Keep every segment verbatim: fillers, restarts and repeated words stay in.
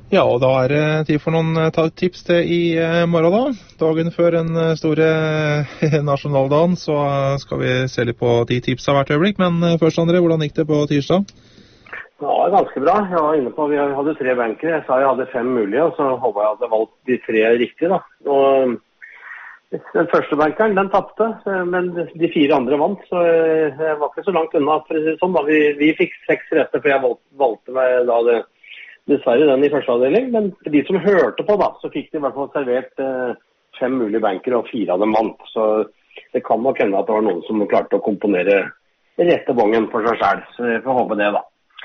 Ja, og da er det tid for noen eh, ta- tips til i eh, morgen da. Dagen før den eh, store eh, nasjonaldagen, så eh, skal vi se litt på de tipsa hvert øyeblikk. Men eh, først, André, hvordan gikk det på tirsdag? Ja, ganske bra. Jeg var inne på, vi hadde tre banker. Jeg sa jeg hadde fem mulige, og så håper jeg hadde valgt de tre riktige da. Og den første bankeren, den tappte, men de fire andre vant, så jeg var ikke så langt unna, for å si det sånn da. Vi, vi fikk seks rette, for jeg valgte, valgte meg da det dessverre den i første avdeling, men for de som hørte på da, så fikk de i hvert fall servert eh, fem mulige banker, og fire av dem vant. Så det kan nok hende at det var noen som klarte å komponere rette bongen for seg selv, så jeg får håpe det da.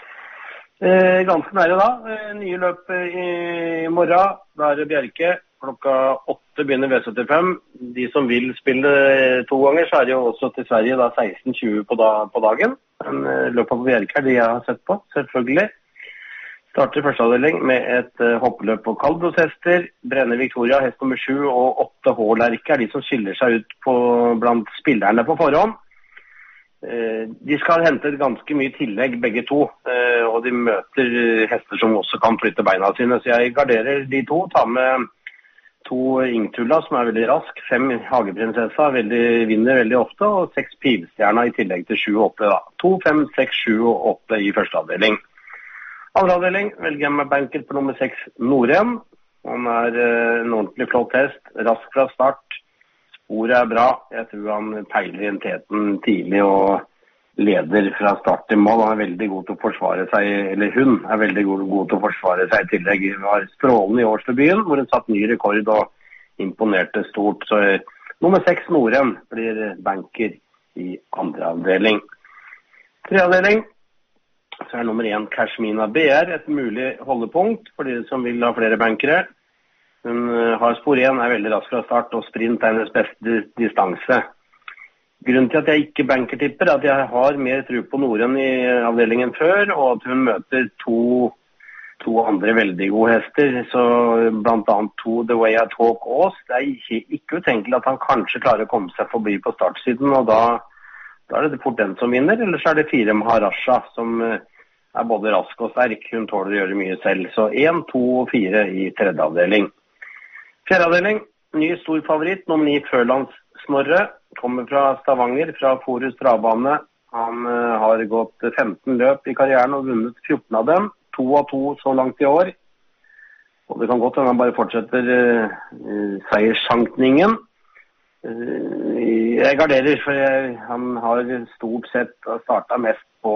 Eh, ganske nære da, eh, nye løp i morgen, da er det Bjerke, klokka åtte begynner V syttifem. De som vil spille to ganger, så er det jo også til Sverige da seksten tjue på, da, på dagen. Men eh, løpet på Bjerke er de jeg har sett på, selvfølgelig. Starter første avdeling med et uh, hoppeløp på kaldbrosshester. Brenne Victoria, hest nummer sju og åtte H-lerke er de som skiller seg ut på, blant spillerne på forhånd. Uh, de skal hente ganske mye tillegg begge to, uh, og de møter hester som også kan flytte beina sine. Så jeg garderer de to, tar med to Ingtulla som er veldig rask, fem Hageprinsessa, veldig, vinner veldig ofte, og seks Pivstjerna i tillegg til sju og åtte da. To, fem, seks, sju og åtte i første avdeling. Andre avdeling velger jeg meg banker på nummer seks Norem. Han er uh, en ordentlig flott hest, rask fra start. Sporet er bra. Jeg tror han peiler identiteten tidlig og leder fra start til mål. Han er veldig god til å forsvare seg, eller hun er veldig god, god til å forsvare seg i tillegg. Han var strålende i årsdebuten, hvor hun satt ny rekord og imponerte stort. Så uh, nummer seks Norem blir banker i andre avdeling. Tre avdeling. Så er nummer én Kashmina B R et mulig holdepunkt for de som vil ha flere bankere. Hun har spor én, er veldig rask fra start, og sprint er hennes beste distanse. Grunnen til at jeg ikke bankertipper er at jeg har mer tro på Norem i avdelingen før, og at hun møter to, to andre veldig gode hester, så blant annet to The Way I Talk Ås. Det er ikke, ikke utenkelig at han kanskje klarer å komme seg forbi på startsiden, og da Da er det fort den som vinner, eller så er det fire Maharaja, som er både rask og sterk. Hun tåler å gjøre mye selv. Så én, to og fire i tredje avdeling. Fjerde avdeling, ny stor favoritt, nummer ni Førlands Snorre. Kommer fra Stavanger, fra Forus Travbane. Han uh, har gått femten løp i karrieren og vunnet fjorten av dem. To av to så langt i år. Og det kan godt hende han bare fortsetter uh, uh, seierssjankningen. Jeg garderer, for jeg, han har stort sett startet mest på,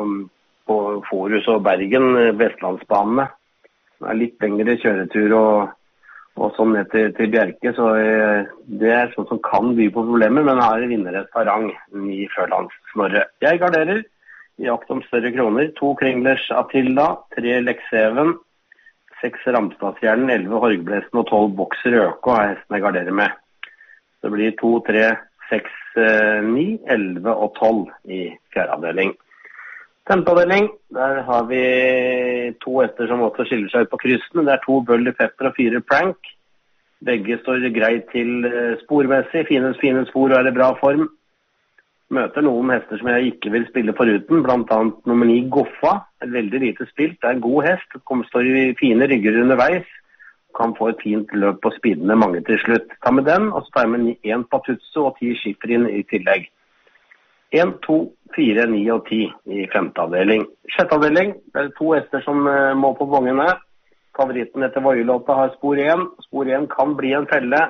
på Forus og Bergen, Vestlandsbanene. Det er litt lengre kjøretur og, og sånn ned til, til Bjerke, så jeg, det er sånn som kan by på problemer, men har vinner et parang i Førlands Snorre. Jeg garderer i jakt om større kroner. To Kringlers Attila, tre Lekseven, seks Ramstadstjernen, elleve Horgblesten og tolv Bokser Øko er hesten jeg garderer med. Det blir to, tre, seks, ni, elleve og tolv i fjerde avdeling. Femte avdeling, der har vi to etter som også skiller seg ut på kryssene. Det er to Bully Pepper og fire Prank. Begge står greit til spormessig, fine, fine spor og er i bra form. Møter noen hester som jeg ikke vil spille foruten, blant annet nummer ni Goffa. Er veldig lite spilt, det er en god hest, kommer står i fine rygger underveis. Kan få et fint løp på speedene mange til slutt. Ta med den, og så tar jeg med en Patuzzo og ti Schifrin i tillegg. en, to, fire, ni og ti i femte avdeling. Sjette avdeling, det er to hester som uh, må på vogene. Favoritten etter Voilåta har spor én. Spor én kan bli en felle.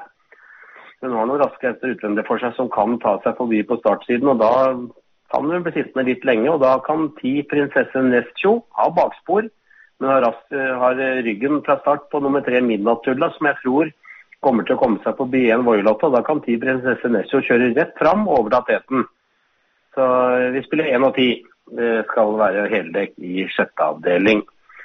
Hun har noen raske hester utvendig for seg som kan ta seg forbi på startsiden, og da kan hun bli sittende litt lenge, og da kan ti Prinsesse Nestjo ha bakspor. Men har, rast, har ryggen fra start på nummer tre Midnatttulla, som jeg tror kommer til å komme seg på B en Voilåta. Da kan ti Prinsesse Nessio kjøre rett fram over dateten. Så vi spiller én og ti. Det skal være heldekk i sjette avdeling.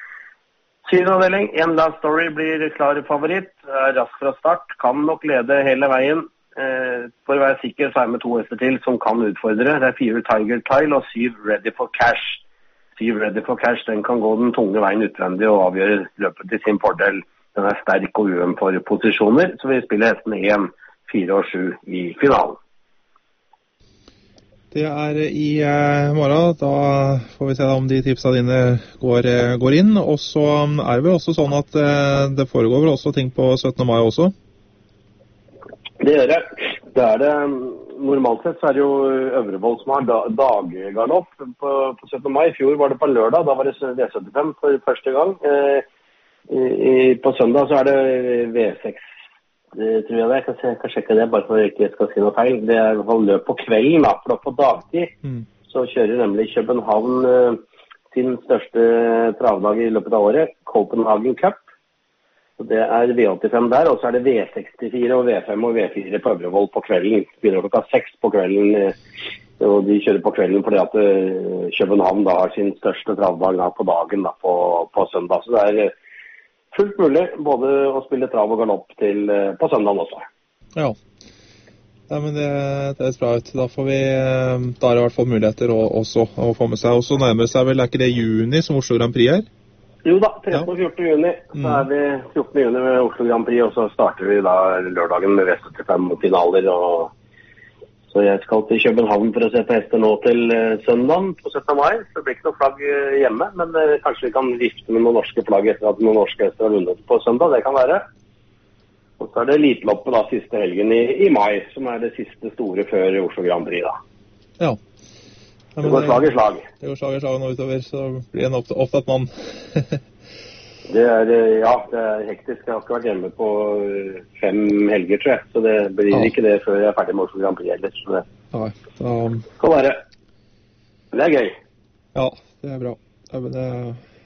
Syvende avdeling, en Last Story blir klar favoritt. Er rask fra start, kan nok lede hele veien. For å være sikker så er jeg med to hester til som kan utfordre. Det er fire Tiger Tile og syv Ready for Cash. Syv Ready for Cash, den kan gå den tunge veien utvendig og avgjøre løpet til sin fordel. Den er sterk og uøm for posisjoner, så vi spiller hestene én, fire og sju i finalen. Det er i eh, morgen. Da får vi se om de tipsa dine går, eh, går inn. Og så er det vel også sånn at eh, det foregår vel også ting på syttende mai også? Det gjør det. Det er det. Normalt sett så er det jo Øvrevoll som har da, daggalopp på, på syttende mai. I fjor var det på lørdag, da var det V syttifem for første gang. Eh, i, på søndag så er det V seks, det tror jeg det. Jeg kan, se, jeg kan sjekke det, bare for at jeg ikke skal si noe feil. Det er i hvert fall løp på kvelden, da, for da på dagtid mm. så kjører nemlig København eh, sin største travdag i løpet av året, Copenhagen Cup. Så det er V åttifem der, og så er det V sekstifire og V fem og V fire på Øvrevoll på kvelden. Det begynner klokka seks på kvelden, og de kjører på kvelden fordi at København da har sin største travdag da, på dagen da, på, på søndag. Så det er fullt mulig både å spille trav og galopp til på søndagen også. Ja, ja men det, det er bra ut. Da får vi, da er det i hvert fall muligheter å, også å få med seg. Og så nærmer seg vel, er ikke det juni som Oslo Grand Prix er? Jo da, trettende og fjortende juni, så er vi fjortende juni med Oslo Grand Prix, og så starter vi da lørdagen med V syttifem finaler. Og så jeg skal til København for å se på hester nå til søndagen på syttende mai. Så det blir ikke noe flagg hjemme, men kanskje vi kan vifte med noen norske flagg etter at noen norske hester har vunnet på søndag, det kan være. Og så er det eliteloppet da siste helgen i, i mai, som er det siste store før Oslo Grand Prix da. Ja. Ja, det går slag i slag. Det går slag i slag nå utover, så blir det en opptatt mann. det er, ja, det er hektisk. Jeg har ikke vært hjemme på fem helger, tror jeg. Så det blir ja. ikke det før jeg er ferdig med Oslo Grand Prix heller. Så det Nei, da... kan være. Det er gøy. Ja, det er bra. Ja, men det...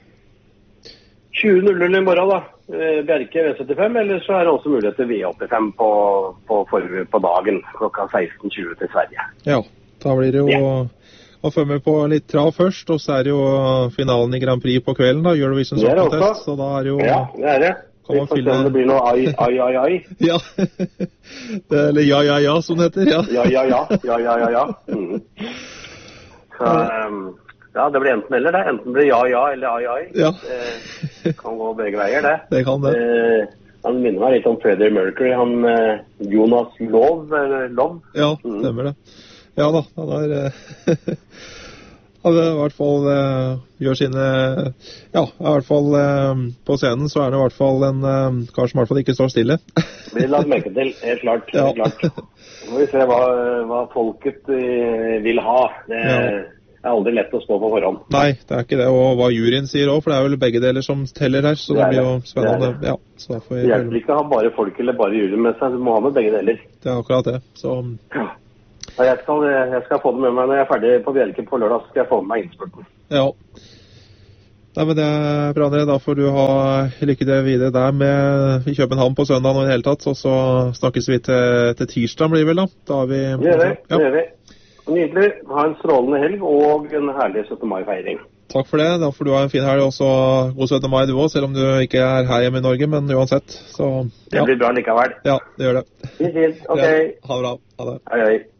tjue null null i morgen da. Bjerke V syttifem, eller så er det også mulighet til V åttifem på, på, på, på dagen klokka seksten tjue til Sverige. Ja, da blir det jo... Ja. Og følger med på litt trav først, og så er det jo finalen i Grand Prix på kvelden da, Eurovision Song Contest, så da er det jo... Ja, det er det. Vi får fylle... se om det blir noe ai, ai, ai, ai. Ja, det, eller ja, ja, ja, som det heter, ja. Ja, ja, ja, ja, ja, ja, ja. Mm. Så, um, ja, det blir enten eller det, enten blir ja, ja, eller ai, ai. Ja. Det kan gå begge veier, det. Det kan det. Eh, han minner meg litt om Freddie Mercury, han eh, Jonas Love, eller Love. Ja, stemmer det. Ja da, han er han er i hvert fall uh, gjør sine ja, i hvert fall uh, på scenen så er det i hvert fall en uh, kar som i hvert fall ikke står stille. Blir lagt merke til, helt klart, helt ja. klart. Nå må vi se hva, hva folket uh, vil ha. Det ja. er aldri lett å spå på forhånd. Nei, det er ikke det, og hva juryen sier også, for det er vel begge deler som teller her, så det, det blir jo spennende. Det, det. Ja, så da får vi... Det hjelper ikke å ha bare folk eller bare juryen med seg, du må ha med begge deler. Det er akkurat det, så... Ja. Jeg skal, jeg skal få det med meg når jeg er ferdig på Bjerke på lørdag, så skal jeg få med meg innspurten. Ja. Nei, men det er bra, André. Da får du ha lykke til videre der med i København på søndag og i det hele tatt, og så snakkes vi til, til tirsdag blir vel da. Da har vi... Det gjør vi, ja. det gjør vi. Nydelig. Ha en strålende helg og en herlig syttende mai-feiring. Takk for det. Da får du ha en fin helg og så god syttende mai du også, selv om du ikke er her hjemme i Norge, men uansett. Så, ja. Det blir bra likevel. Ja, det gjør det. Fint, fint. Ok. Ja, ha det bra. Ha det. Hei, hei.